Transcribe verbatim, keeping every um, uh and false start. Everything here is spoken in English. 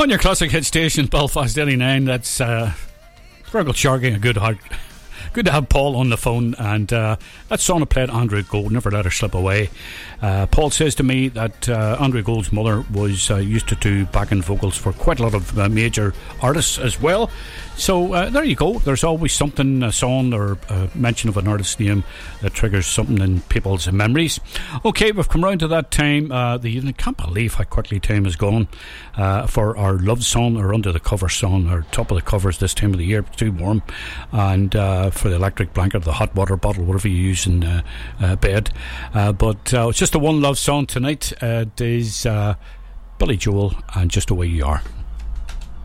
On your classic hit station, Belfast eighty-nine, that's uh, Virgil Sharkey, a good heart. Good to have Paul on the phone, and uh, that song I played, Andrew Gold, never let her slip away. Uh, Paul says to me that uh, Andrew Gold's mother was uh, used to do backing vocals for quite a lot of uh, major artists as well. So uh, there you go. There's always something, a song or a mention of an artist's name that triggers something in people's memories. Okay, we've come round to that time. Uh, the, I can't believe how quickly time has gone uh, for our love song, or under the cover song, or top of the covers this time of the year. It's too warm. And uh, for the electric blanket, the hot water bottle, whatever you use in uh, uh, bed. Uh, but uh, it's just a one love song tonight. Uh, it is uh, Billy Joel and Just the Way You Are.